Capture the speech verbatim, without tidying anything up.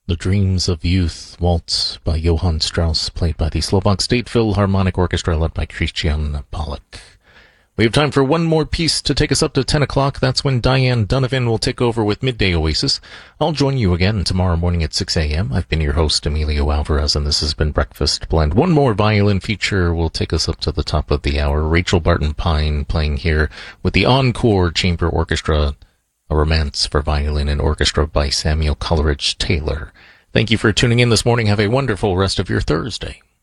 The Dreams of Youth Waltz by Johann Strauss, played by the Slovak State Philharmonic Orchestra, led by Christian Pollock. We have time for one more piece to take us up to ten o'clock. That's when Diane Donovan will take over with Midday Oasis. I'll join you again tomorrow morning at six a.m. I've been your host, Emilio Alvarez, and this has been Breakfast Blend. One more violin feature will take us up to the top of the hour. Rachel Barton Pine playing here with the Encore Chamber Orchestra, A Romance for Violin and Orchestra by Samuel Coleridge Taylor. Thank you for tuning in this morning. Have a wonderful rest of your Thursday.